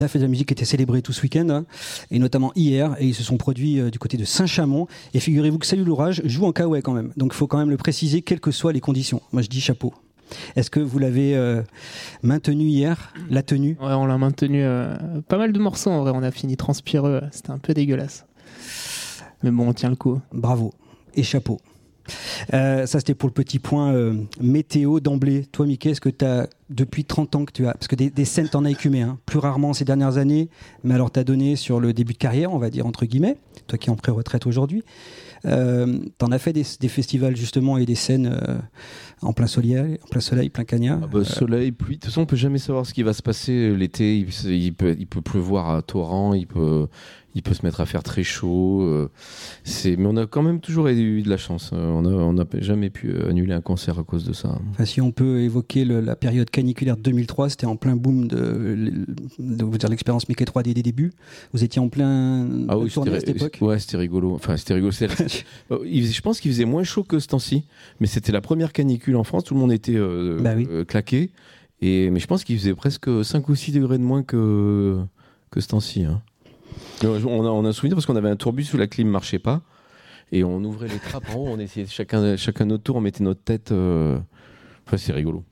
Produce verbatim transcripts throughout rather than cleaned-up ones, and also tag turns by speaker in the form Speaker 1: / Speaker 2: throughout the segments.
Speaker 1: La fête de la musique était célébrée tout ce week-end, hein, et notamment hier, et ils se sont produits euh, du côté de Saint-Chamond. Et figurez-vous que Salut l'Orage joue en Kawaii quand même. Donc il faut quand même le préciser, quelles que soient les conditions. Moi je dis chapeau. Est-ce que vous l'avez euh, maintenu hier, la tenue ?
Speaker 2: Ouais, on l'a maintenu. Euh, pas mal de morceaux en vrai, on a fini transpireux. C'était un peu dégueulasse. Mais bon, on tient le coup.
Speaker 1: Bravo et chapeau. Euh, ça c'était pour le petit point euh, météo d'emblée. Toi Mickey, est-ce que tu as depuis trente ans que tu as, parce que des, des scènes t'en as écumé, hein, plus rarement ces dernières années, mais alors t'as donné sur le début de carrière, on va dire entre guillemets, toi qui es en pré-retraite aujourd'hui, euh, t'en as fait des, des festivals justement et des scènes euh, en plein soleil, en plein soleil, plein cagnard.
Speaker 3: Ah bah, soleil, pluie, de toute façon on peut jamais savoir ce qui va se passer l'été, il, il, peut, il peut pleuvoir à torrent, il peut... Il peut se mettre à faire très chaud. Euh, c'est... Mais on a quand même toujours eu de la chance. Euh, on n'a jamais pu annuler un concert à cause de ça.
Speaker 1: Enfin, si on peut évoquer le, la période caniculaire de deux mille trois, c'était en plein boom de, de, de dire, l'expérience Mickey trois D des débuts. Vous étiez en plein
Speaker 3: ah oui,
Speaker 1: tournée à cette époque.
Speaker 3: Ouais, c'était rigolo. Enfin, c'était rigolo. C'était... Je pense qu'il faisait moins chaud que ce temps-ci. Mais c'était la première canicule en France. Tout le monde était euh, bah oui. euh, claqué. Et... Mais je pense qu'il faisait presque cinq ou six degrés de moins que, que ce temps-ci. Hein. On a, on a un souvenir parce qu'on avait un tourbus où la clim ne marchait pas et on ouvrait les trappes en haut, on essayait chacun, chacun notre tour, on mettait notre tête. Euh... Enfin, c'est rigolo.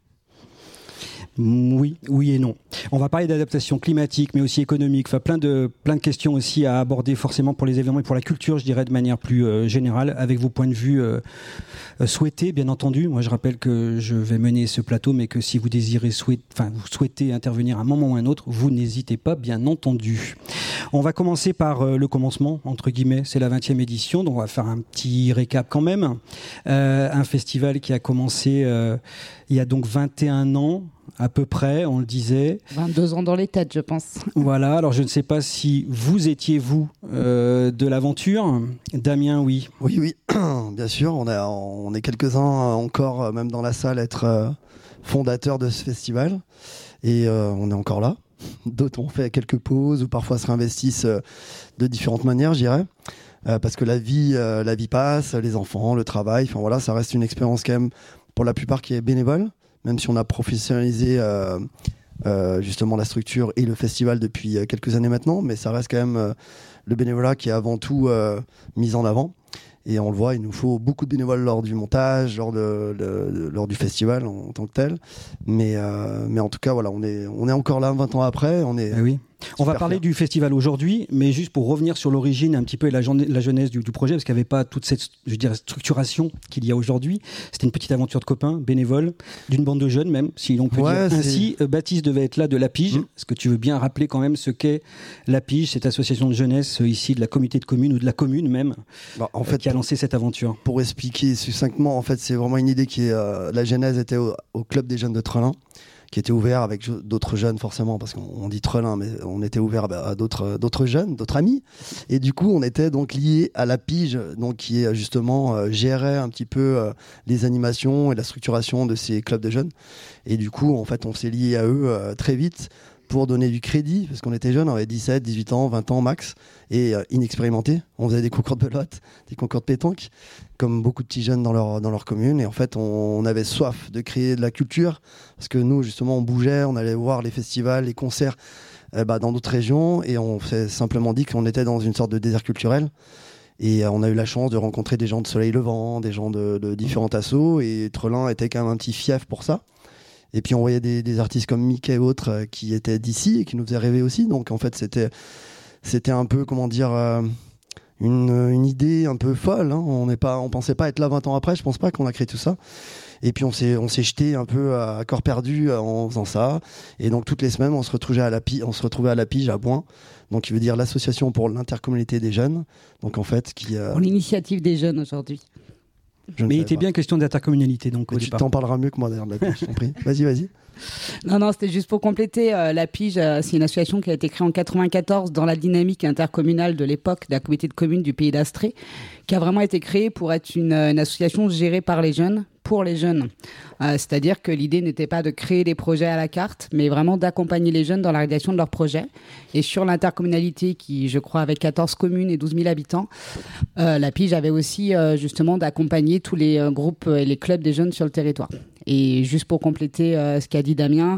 Speaker 1: Oui, oui et non. On va parler d'adaptation climatique, mais aussi économique. Enfin, plein de, plein de questions aussi à aborder forcément pour les événements et pour la culture, je dirais de manière plus euh, générale, avec vos points de vue euh, euh, souhaités, bien entendu. Moi, je rappelle que je vais mener ce plateau, mais que si vous désirez, souhait, enfin, vous souhaitez intervenir à un moment ou à un autre, vous n'hésitez pas, bien entendu. On va commencer par euh, le commencement, entre guillemets. C'est la vingtième édition, donc on va faire un petit récap quand même. Euh, un festival qui a commencé euh, il y a donc vingt et un ans. À peu près, on le disait.
Speaker 4: vingt-deux ans dans les têtes, je pense.
Speaker 1: Voilà, alors je ne sais pas si vous étiez, vous, euh, de l'aventure. Damien, oui.
Speaker 5: Oui, oui, bien sûr. On, a, on est quelques-uns encore, même dans la salle, à être euh, fondateurs de ce festival. Et euh, on est encore là. D'autres ont fait quelques pauses ou parfois se réinvestissent euh, de différentes manières, je dirais. Euh, parce que la vie, euh, la vie passe, les enfants, le travail, enfin voilà, ça reste une expérience quand même, pour la plupart, qui est bénévole. Même si on a professionnalisé euh, euh, justement la structure et le festival depuis euh, quelques années maintenant, mais ça reste quand même euh, le bénévolat qui est avant tout euh, mis en avant. Et on le voit, il nous faut beaucoup de bénévoles lors du montage, lors, de, de, de, lors du festival en, en tant que tel. Mais, euh, mais en tout cas, voilà, on est, on est encore là vingt ans après. On est
Speaker 1: ah oui. On va parler fier. du festival aujourd'hui, mais juste pour revenir sur l'origine un petit peu et la, la genèse du, du projet, parce qu'il n'y avait pas toute cette je dirais, structuration qu'il y a aujourd'hui. C'était une petite aventure de copains, bénévoles, d'une bande de jeunes même, si l'on peut
Speaker 5: ouais,
Speaker 1: dire ainsi. Euh, Baptiste devait être là de la Pige. Mmh. Est-ce que tu veux bien rappeler quand même ce qu'est la Pige, cette association de jeunesse euh, ici de la communauté de communes ou de la commune même,
Speaker 5: bah, en
Speaker 1: euh,
Speaker 5: fait,
Speaker 1: qui a lancé cette aventure?
Speaker 5: Pour expliquer succinctement, en fait, c'est vraiment une idée qui est... Euh, la genèse était au, au club des jeunes de Trelin, qui était ouvert avec d'autres jeunes forcément, parce qu'on dit Trelin, mais on était ouvert à d'autres d'autres jeunes, d'autres amis. Et du coup, on était donc liés à la Pige, donc qui est justement euh, gérait un petit peu euh, les animations et la structuration de ces clubs de jeunes. Et du coup, en fait, on s'est liés à eux euh, très vite pour donner du crédit, parce qu'on était jeunes, on avait dix-sept, dix-huit ans, vingt ans max, et euh, inexpérimentés. On faisait des concours de belote, des concours de pétanque, comme beaucoup de petits jeunes dans leur, dans leur commune. Et en fait, on, on avait soif de créer de la culture, parce que nous, justement, on bougeait, on allait voir les festivals, les concerts euh, bah, dans d'autres régions, et on s'est simplement dit qu'on était dans une sorte de désert culturel. Et euh, on a eu la chance de rencontrer des gens de Soleil Levant, des gens de, de différents assos, et Trelin était quand même un petit fief pour ça. Et puis on voyait des, des artistes comme Mickey et autres euh, qui étaient d'ici et qui nous faisaient rêver aussi. Donc en fait c'était, c'était un peu, comment dire, euh, une, une idée un peu folle. Hein. On n'est pas, on pensait pas être là vingt ans après, je pense pas qu'on a créé tout ça. Et puis on s'est, on s'est jeté un peu à corps perdu en faisant ça. Et donc toutes les semaines on se retrouvait à la Pige, on se retrouvait à la Pige à Boin. Donc qui veut dire l'association pour l'intercommunalité des jeunes. Donc en fait qui... Euh...
Speaker 4: Pour l'initiative des jeunes aujourd'hui.
Speaker 1: Mais il était pas. bien question d'intercommunalité donc.
Speaker 5: Tu t'en parleras mieux que moi d'ailleurs, je t'en prie. Vas-y, vas-y.
Speaker 4: Non, non, c'était juste pour compléter. Euh, la Pige, euh, c'est une association qui a été créée en quatre-vingt-quatorze dans la dynamique intercommunale de l'époque de la communauté de communes du Pays d'Astrée, qui a vraiment été créée pour être une, une association gérée par les jeunes, pour les jeunes. Euh, c'est-à-dire que l'idée n'était pas de créer des projets à la carte, mais vraiment d'accompagner les jeunes dans la réalisation de leurs projets. Et sur l'intercommunalité, qui, je crois, avait quatorze communes et douze mille habitants, euh, la Pige avait aussi euh, justement d'accompagner tous les euh, groupes et les clubs des jeunes sur le territoire. Et juste pour compléter euh, ce qu'a dit Damien,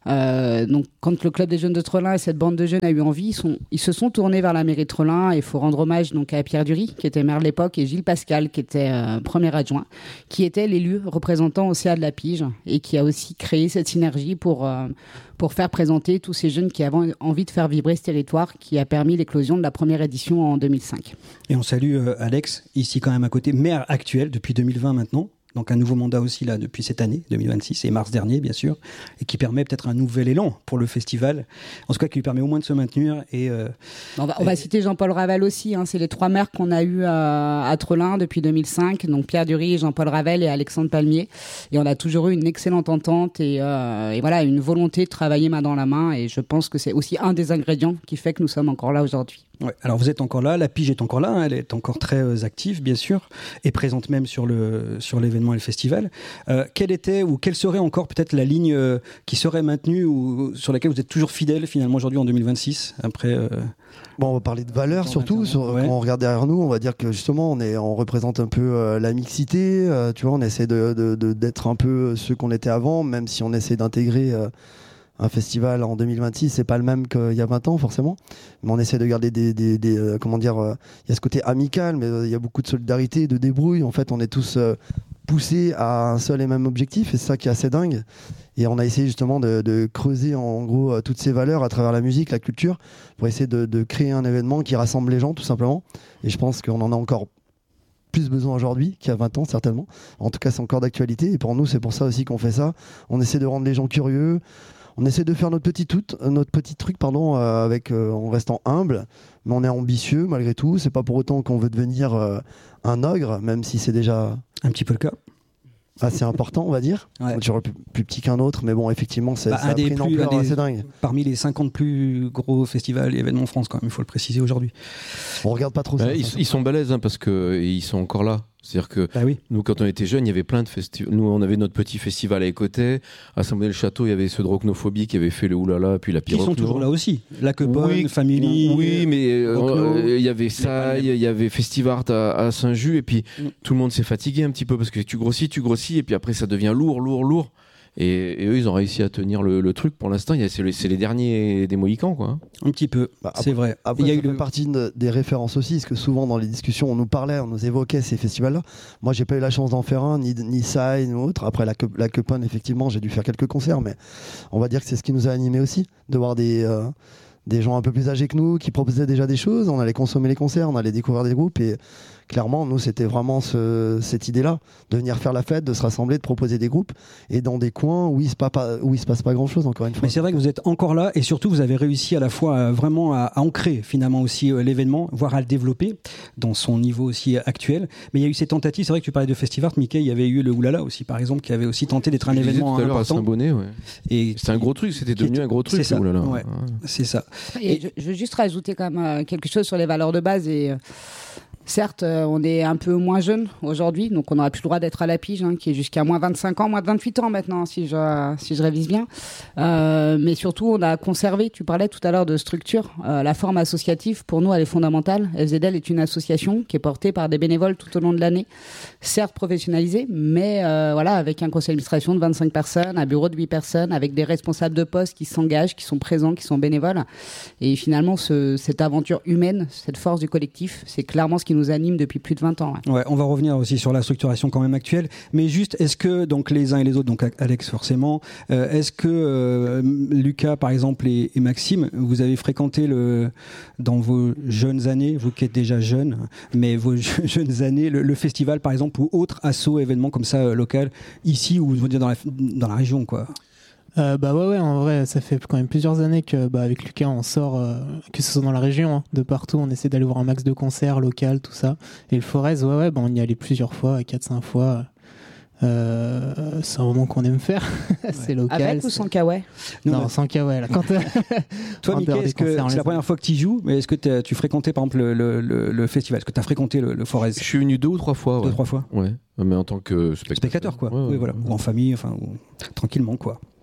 Speaker 4: Euh, donc, quand le club des jeunes de Trelin et cette bande de jeunes a eu envie, ils, sont, ils se sont tournés vers la mairie de Trelin et il faut rendre hommage donc à Pierre Dury, qui était maire de l'époque, et Gilles Pascal, qui était euh, premier adjoint, qui était l'élu représentant au C A de la Pige et qui a aussi créé cette synergie pour, euh, pour faire présenter tous ces jeunes qui avaient envie de faire vibrer ce territoire, qui a permis l'éclosion de la première édition en deux mille cinq.
Speaker 1: Et on salue euh, Alex, ici quand même à côté, maire actuel depuis deux mille vingt maintenant. Donc un nouveau mandat aussi là depuis cette année, deux mille vingt-six, et mars dernier bien sûr, et qui permet peut-être un nouvel élan pour le festival, en tout cas qui lui permet au moins de se maintenir. Et, euh,
Speaker 4: on va, on va citer Jean-Paul Ravel aussi, hein, c'est les trois maires qu'on a eu à, à Trelin depuis deux mille cinq, donc Pierre Dury, Jean-Paul Ravel et Alexandre Palmier, et on a toujours eu une excellente entente et, euh, et voilà, une volonté de travailler main dans la main, et je pense que c'est aussi un des ingrédients qui fait que nous sommes encore là aujourd'hui.
Speaker 1: Ouais, alors vous êtes encore là, la Pige est encore là, hein, elle est encore très euh, active bien sûr, et présente même sur, le, sur l'événement et le festival. Euh, quelle était ou quelle serait encore peut-être la ligne euh, qui serait maintenue ou sur laquelle vous êtes toujours fidèle finalement aujourd'hui en deux mille vingt-six après euh...
Speaker 5: Bon, on va parler de valeurs surtout. Sur, ouais. Quand on regarde derrière nous, on va dire que justement, on, est, on représente un peu euh, la mixité. Euh, tu vois, on essaie de, de, de, d'être un peu ceux qu'on était avant, même si on essaie d'intégrer euh, un festival en deux mille vingt-six, c'est pas le même qu'il y a vingt ans forcément. Mais on essaie de garder des, des, des euh, comment dire, il euh, y a ce côté amical, mais il euh, y a beaucoup de solidarité, de débrouille. En fait, on est tous euh, poussés à un seul et même objectif, et c'est ça qui est assez dingue. Et on a essayé justement de, de creuser en gros toutes ces valeurs à travers la musique, la culture, pour essayer de, de créer un événement qui rassemble les gens tout simplement. Et je pense qu'on en a encore plus besoin aujourd'hui qu'il y a vingt ans certainement. En tout cas, c'est encore d'actualité. Et pour nous, c'est pour ça aussi qu'on fait ça. On essaie de rendre les gens curieux. On essaie de faire notre petit, tout, notre petit truc pardon, euh, avec, euh, en restant humble, mais on est ambitieux malgré tout. C'est pas pour autant qu'on veut devenir euh, un ogre, même si c'est déjà
Speaker 1: un petit peu le cas.
Speaker 5: Assez important, on va dire. Ouais. Toujours plus, plus petit qu'un autre, mais bon, effectivement, c'est, bah, ça a pris une ampleur des, assez dingue.
Speaker 1: Parmi les cinquante plus gros festivals et événements en France, quand même, il faut le préciser aujourd'hui.
Speaker 5: On regarde pas trop
Speaker 3: bah,
Speaker 5: ça.
Speaker 3: Ils,
Speaker 5: ça,
Speaker 3: ils sont balèzes hein, parce qu'ils sont encore là. C'est-à-dire que
Speaker 1: bah oui.
Speaker 3: nous, quand on était jeunes, il y avait plein de festivals. Nous, on avait notre petit festival à Écoutez. À Saint-Bonnet-le-Château, il y avait ceux de Rocknophobie qui avaient fait le Oulala, puis la Pyroc.
Speaker 1: Qui sont toujours là aussi. La Queponne, oui, Family.
Speaker 3: Oui, mais euh, il y avait ça, il y avait Festivart à, à Saint-Just, et puis mm. tout le monde s'est fatigué un petit peu parce que tu grossis, tu grossis, et puis après ça devient lourd, lourd, lourd. Et, et eux, ils ont réussi à tenir le, le truc. Pour l'instant, c'est, les, c'est les derniers des Mohicans, quoi.
Speaker 1: Un petit peu, bah, après, c'est vrai.
Speaker 5: Après, il y a eu le... partie de, des références aussi, parce que souvent dans les discussions, on nous parlait, on nous évoquait ces festivals-là. Moi, j'ai pas eu la chance d'en faire un, ni ni ça, ni autre. Après la la Queponne, effectivement, j'ai dû faire quelques concerts, mais on va dire que c'est ce qui nous a animés aussi, de voir des euh, des gens un peu plus âgés que nous qui proposaient déjà des choses. On allait consommer les concerts, on allait découvrir des groupes, et clairement, nous, c'était vraiment ce, cette idée-là, de venir faire la fête, de se rassembler, de proposer des groupes, et dans des coins où il se passe pas, où il se passe pas grand-chose, encore une fois.
Speaker 1: Mais c'est vrai que vous êtes encore là, et surtout, vous avez réussi à la fois à, vraiment à, à ancrer finalement aussi euh, l'événement, voire à le développer dans son niveau aussi actuel. Mais il y a eu ces tentatives. C'est vrai que tu parlais de Festivart, Mickey. Il y avait eu le Oulala aussi, par exemple, qui avait aussi tenté d'être un
Speaker 3: Je
Speaker 1: événement
Speaker 3: tout à l'heure
Speaker 1: important.
Speaker 3: À Saint-Bonnet, ouais.
Speaker 1: Et
Speaker 3: c'est un gros truc. C'était devenu un gros truc.
Speaker 1: C'est ça.
Speaker 3: Oulala.
Speaker 1: Ouais, ouais. C'est ça.
Speaker 4: Et, et je, je veux juste rajouter quand même euh, quelque chose sur les valeurs de base et. Euh... Certes, euh, on est un peu moins jeune aujourd'hui, donc on n'aura plus le droit d'être à la Pige, hein, qui est jusqu'à moins vingt-cinq ans, moins vingt-huit ans maintenant, si je, si je révise bien. Euh, mais surtout, on a conservé, tu parlais tout à l'heure de structure, euh, la forme associative, pour nous, elle est fondamentale. F Z L est une association qui est portée par des bénévoles tout au long de l'année, certes professionnalisée, mais euh, voilà, avec un conseil d'administration de vingt-cinq personnes, un bureau de huit personnes, avec des responsables de poste qui s'engagent, qui sont présents, qui sont bénévoles. Et finalement, ce, cette aventure humaine, cette force du collectif, c'est clairement ce qui nous anime depuis plus de vingt ans.
Speaker 1: Ouais. Ouais, on va revenir aussi sur la structuration quand même actuelle, mais juste, est-ce que donc les uns et les autres, donc Alex forcément, euh, est-ce que euh, Lucas par exemple et, et Maxime, vous avez fréquenté le, dans vos jeunes années, vous qui êtes déjà jeunes, mais vos jeunes années, le, le festival par exemple ou autre asso événement comme ça euh, local, ici ou vous dire dans la, dans la région quoi?
Speaker 2: Euh, bah ouais, ouais, en vrai, ça fait quand même plusieurs années que bah, avec Lucas, on sort, euh, que ce soit dans la région, hein, de partout, on essaie d'aller voir un max de concerts local, tout ça. Et le Forez, ouais, ouais, bah, on y allait plusieurs fois, quatre cinq fois. Euh, c'est un moment qu'on aime faire. C'est ouais. Local.
Speaker 4: Avec ou sans kawaii?
Speaker 2: Non, non, sans kawaii. Là. Quand
Speaker 1: toi, Mickey, est-ce que c'est la première fois que tu y joues, mais est-ce que tu fréquentais par exemple le, le, le, le festival? Est-ce que tu as fréquenté le, le Forez?
Speaker 3: Je suis venu deux ou trois fois.
Speaker 1: Deux
Speaker 3: ouais.
Speaker 1: trois fois.
Speaker 3: Ouais, mais en tant que spectateur.
Speaker 1: Spectateur, quoi. Ouais, oui, ouais, voilà. Ou en famille, enfin, ou... tranquillement, quoi.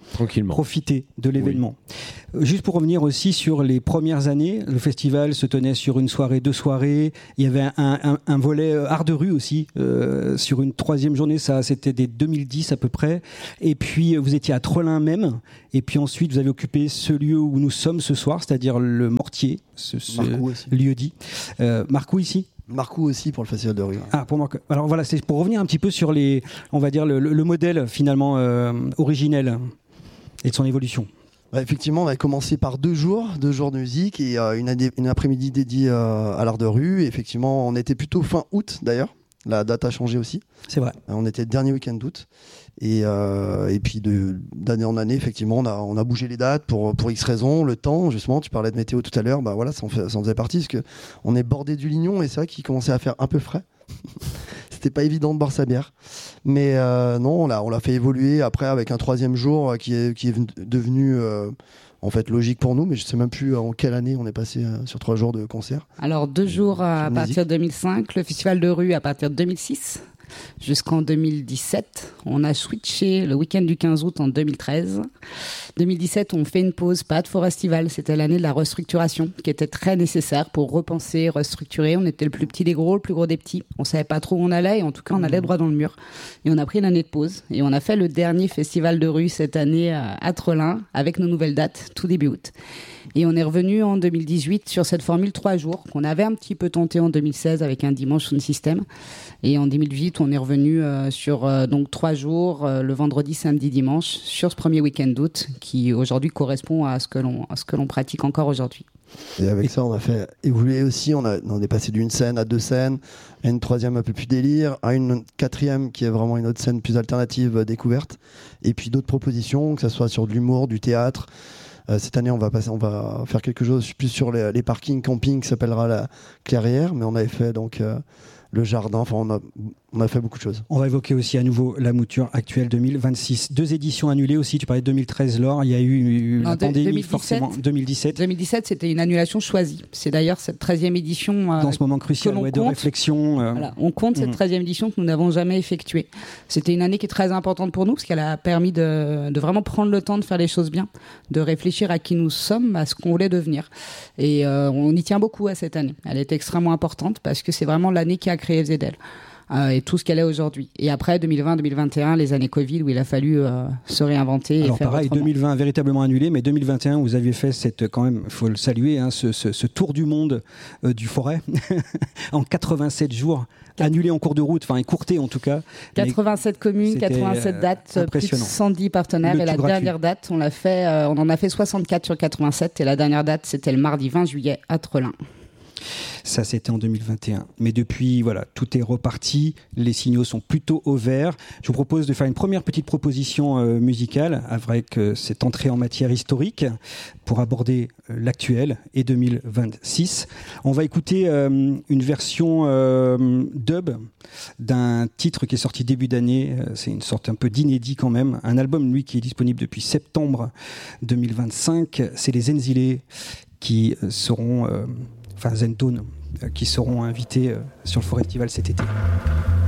Speaker 3: Tranquillement.
Speaker 1: profiter de l'événement. Oui. Juste pour revenir aussi sur les premières années, le festival se tenait sur une soirée, deux soirées. Il y avait un, un, un volet art de rue aussi euh, sur une troisième journée. Ça, c'était dès deux mille dix à peu près. Et puis vous étiez à Trelin même. Et puis ensuite, vous avez occupé ce lieu où nous sommes ce soir, c'est-à-dire le Mortier, ce, ce lieu dit. Euh, Marcou ici.
Speaker 5: Marcou aussi pour le festival de rue.
Speaker 1: Ah, pour Marcou. Alors voilà, c'est pour revenir un petit peu sur les, on va dire le, le, le modèle finalement euh, originel et de son évolution.
Speaker 5: Ouais, effectivement, on a commencé par deux jours, deux jours de musique et euh, une, une après-midi dédiée euh, à l'art de rue. Et effectivement, on était plutôt fin août d'ailleurs. La date a changé aussi.
Speaker 1: C'est vrai.
Speaker 5: On était le dernier week-end d'août. Et, euh, et puis de, d'année en année, effectivement, on a, on a bougé les dates pour, pour X raisons. Le temps, justement, tu parlais de météo tout à l'heure, bah voilà, ça en, fait, ça en faisait partie parce qu'on est bordé du Lignon et c'est vrai qu'il commençait à faire un peu frais. C'était pas évident de boire sa bière. Mais euh, non, on l'a, on l'a fait évoluer après avec un troisième jour qui est, qui est devenu... Euh, en fait logique pour nous, mais je sais même plus en quelle année on est passé euh, sur trois jours de concert.
Speaker 4: Alors deux jours à, à partir de deux mille cinq, le festival de rue à partir de deux mille six jusqu'en deux mille dix-sept. On a switché le week-end du quinze août en deux mille treize. deux mille dix-sept, on fait une pause, pas de Forestival. C'était l'année de la restructuration qui était très nécessaire pour repenser, restructurer. On était le plus petit des gros, le plus gros des petits. On savait pas trop où on allait et en tout cas on allait droit dans le mur. Et on a pris une année de pause et on a fait le dernier festival de rue cette année à Trelin avec nos nouvelles dates tout début août. Et on est revenu en deux mille dix-huit sur cette formule trois jours qu'on avait un petit peu tenté en deux mille seize avec un dimanche sound system. Et en deux mille dix-huit, on est revenu euh, sur euh, donc trois jours, euh, le vendredi, samedi, dimanche, sur ce premier week-end d'août qui aujourd'hui correspond à ce que l'on, à ce que l'on pratique encore aujourd'hui.
Speaker 5: Et avec ça, on a fait évoluer aussi. On, a, on est passé d'une scène à deux scènes, à une troisième un peu plus délire, à une quatrième qui est vraiment une autre scène plus alternative, euh, découverte. Et puis d'autres propositions, que ce soit sur de l'humour, du théâtre. Euh, cette année, on va, passer, on va faire quelque chose plus sur les, les parkings camping qui s'appellera la Clairière. Mais on avait fait donc euh, le jardin. Enfin, on a, on a fait beaucoup de choses.
Speaker 1: On va évoquer aussi à nouveau la mouture actuelle deux mille vingt-six. Deux éditions annulées aussi. Tu parlais de deux mille treize, Laure. Il y a eu
Speaker 4: non,
Speaker 1: la
Speaker 4: de,
Speaker 1: pandémie,
Speaker 4: deux mille dix-sept,
Speaker 1: forcément. deux mille dix-sept.
Speaker 4: deux mille dix-sept, c'était une annulation choisie. C'est d'ailleurs cette treizième édition. Euh,
Speaker 1: Dans ce moment crucial ouais, de réflexion. Euh...
Speaker 4: Voilà, on compte mmh. cette treizième édition que nous n'avons jamais effectuée. C'était une année qui est très importante pour nous parce qu'elle a permis de, de vraiment prendre le temps de faire les choses bien, de réfléchir à qui nous sommes, à ce qu'on voulait devenir. Et euh, on y tient beaucoup à cette année. Elle est extrêmement importante parce que c'est vraiment l'année qui a créé Zedel. Euh, et tout ce qu'elle est aujourd'hui. Et après, deux mille vingt deux mille vingt et un, les années Covid, où il a fallu euh, se réinventer.
Speaker 1: Alors
Speaker 4: et faire
Speaker 1: pareil,
Speaker 4: autrement.
Speaker 1: deux mille vingt véritablement annulé, mais deux mille vingt et un, vous aviez fait cette, quand même, il faut le saluer, hein, ce, ce, ce tour du monde euh, du Forêt en quatre-vingt-sept jours, annulé en cours de route, enfin écourté en tout cas.
Speaker 4: quatre-vingt-sept communes, quatre-vingt-sept euh, dates, plus de cent dix partenaires. Le et la gratuit. Dernière date, on l'a fait, euh, on en a fait soixante-quatre sur quatre-vingt-sept. Et la dernière date, c'était le mardi vingt juillet à Trelin.
Speaker 1: Ça, c'était en deux mille vingt et un. Mais depuis, voilà, tout est reparti. Les signaux sont plutôt au vert. Je vous propose de faire une première petite proposition euh, musicale avec euh, cette entrée en matière historique pour aborder euh, l'actuel et deux mille vingt-six. On va écouter euh, une version euh, dub d'un titre qui est sorti début d'année. C'est une sorte un peu d'inédit quand même. Un album, lui, qui est disponible depuis septembre deux mille vingt-cinq. C'est les Zenzile qui seront... Euh, enfin Zentone, euh, qui seront invités euh, sur le Forestival cet été.